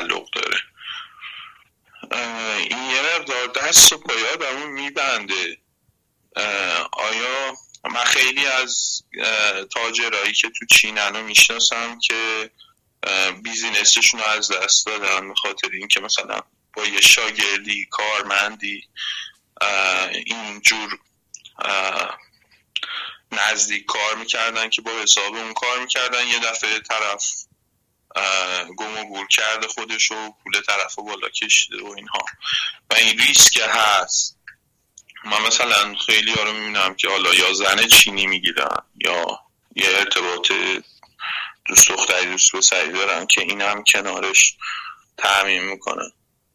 تعلق داره. این یه مقدار دست و پای آدمو میبنده. آیا من خیلی از تاجرایی که تو چینن رو میشناسم که بیزینسشون رو از دست دادن به خاطر اینکه مثلا با یه شاگردی کارمندی اینجور نزدیک کار میکردن که با حساب اون کار میکردن، یه دفعه طرف گم و گور کرده خودش و پول طرف رو بالا کشیده و اینها، و این ریسک هست. من مثلا خیلی ها رو میبینم که حالا یا زن چینی میگیرن یا یه ارتباط دوست دختری دوست پسری دارن که این هم کنارش تامین میکنن.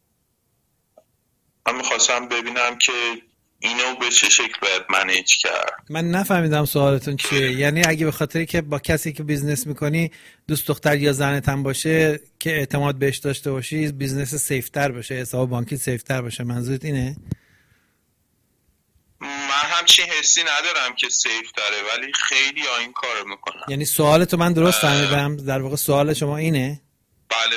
من میخواستم ببینم که اینو به چه شکل باید منیج کرد. من نفهمیدم سوالتون چیه. یعنی اگه به خاطری که با کسی که بیزنس میکنی دوست دختر یا زنت هم باشه که اعتماد بهش داشته باشی، بیزنس سیفتر باشه، حساب بانکی سیفتر باشه، منظورت اینه؟ من همچین حسی ندارم که سیف داره، ولی خیلی ها این کار میکنن. یعنی سوالتو من درست فهمیدم؟ در واقع سوال شما اینه؟ بله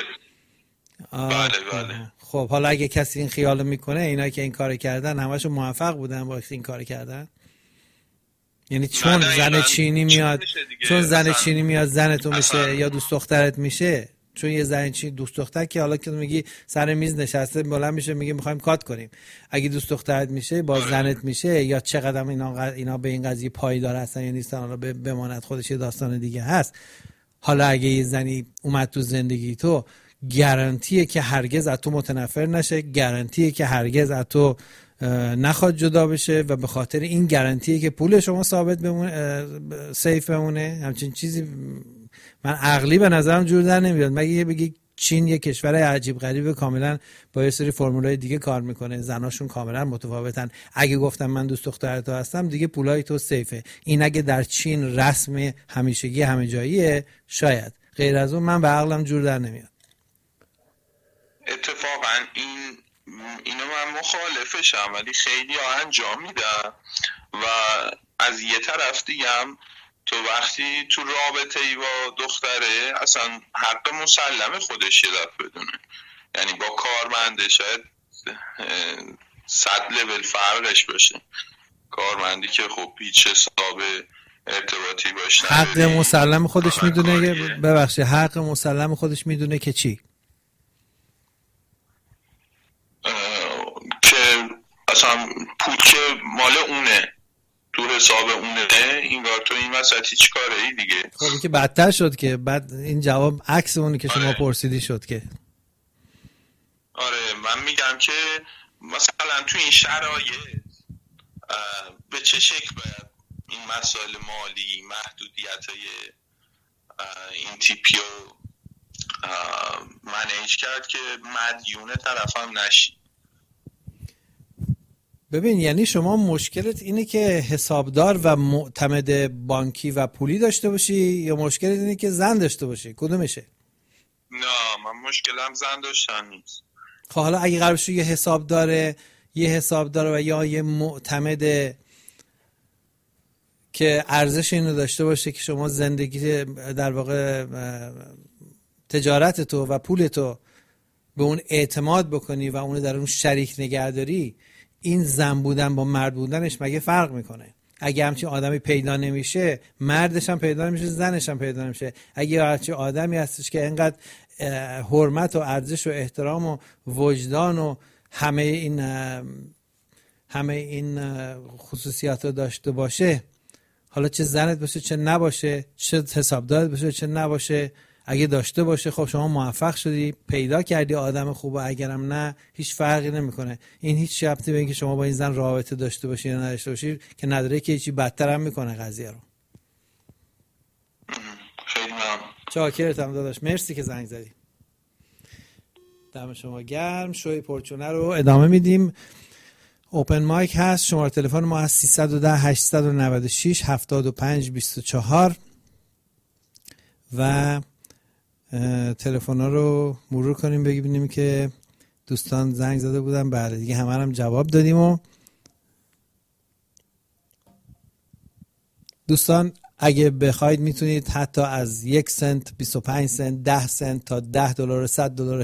بله. خب حالا اگه کسی این خیالو میکنه، اینایی که این کارو کردن همشون موفق بودن با این کارو کردن؟ یعنی چون زن چینی میاد زنتو میشه یا دوست دخترت میشه، چون یه زن چینی دوست دختر که حالا که میگی سر میز نشسته بلند میشه میگه میخوایم کات کنیم، اگه دوست دخترت میشه با زنت میشه، یا چقدر اینا به این قضیه پایدار هستن یا نیستن حالا بماند، خودش یه داستان دیگه هست. حالا اگه یه زنی اومد تو زندگی تو، گارانتیه که هرگز از تو متنفر نشه، گارانتیه که هرگز از تو نخواد جدا بشه، و به خاطر این گارانتیه که پول شما ثابت بمونه، سیف بمونه. همچین چیزی من عقلی به نظرم جور در نمیاد، مگه یه بگی چین یه کشور عجیب غریبه، کاملا با یه سری فرمولای دیگه کار میکنه، زناشون کاملا متفاوتن. اگه گفتم من دوست دختر تو هستم دیگه پولای تو سیفه. این اگه در چین رسم همیشگی همه جاییه شاید، غیر از اون من به عقلم جور در نمیاد. اتفاقا اینو من مخالفشم، ولی خیلی ها انجام میدن. و از یه طرف دیگه هم تو وقتی تو رابطه ای با دختره اصلا حق مسلم خودش یه دفعه بدونه. یعنی با کارمنده شاید 100 لول فرقش باشه، کارمندی که خب هیچ حساب ارتباطی باشه، حق مسلم خودش میدونه. ببخشید، حق مسلم خودش میدونه که چی؟ که اصلا پول که مال اونه، تو حساب اونه، اینگار تو این وسط هیچ کاره ای دیگه. خب این که بدتر شد که بعد این جواب عکس اونی که شما پرسیدی شد که. آره من میگم که مثلا تو این شرایط به چه شکل باید این مسائل مالی، محدودیت‌های این تیپی رو منیج کرد که مدیون طرفم نشی. ببین، یعنی شما مشکلت اینه که حسابدار و معتمد بانکی و پولی داشته باشی، یا مشکلت اینه که زن داشته باشی؟ کدومشه؟ نه من مشکلم زن داشتن نیست. خب حالا اگه قرار بشه یه حسابدار و یا یه معتمد که ارزش اینو داشته باشه که شما زندگی در واقع تجارت تو و پول تو به اون اعتماد بکنی و اونو در اون شریک نگهداری، این زن بودن با مرد بودنش مگه فرق میکنه؟ اگه همچین آدمی پیدا نمیشه، مردش هم پیدا نمیشه، زنش هم پیدا نمیشه. اگه همچین آدمی هستش که اینقدر حرمت و ارزش و احترام و وجدان و همه این خصوصیات رو داشته باشه، حالا چه زنت باشه چه نباشه، چه حسابدارت باشه چه نباشه، اگه داشته باشه خب شما موفق شدی، پیدا کردی آدم خوبه، اگرم نه هیچ فرقی نمیکنه. این هیچ ربطی به اینکه شما با این زن رابطه داشته باشی یا نداشته باشی که نداره، که هیچی بدتر هم میکنه قضیه رو. خیلی ممنون. چاکرتم داداش، مرسی که زنگ زدی. دم شما گرم. شوی پرچونه رو ادامه میدیم. اوپن مایک هست. شماره تلفن ما هست 310 896 75 24 و تلفن‌ها رو مرور کنیم ببینیم که دوستان زنگ زده بودن. بله دیگه همه هم جواب دادیم. و دوستان اگه بخواید میتونید حتی از 1 سنت، 25 سنت، 10 سنت تا $10 $100